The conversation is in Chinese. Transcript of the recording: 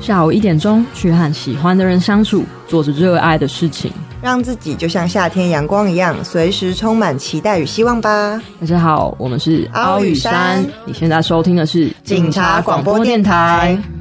下午1点钟去和喜欢的人相处，做着热爱的事情， 让自己就像夏天阳光一样，随时充满期待与希望吧。 大家好，我们是凹与山， 你现在收听的是警察广播电台。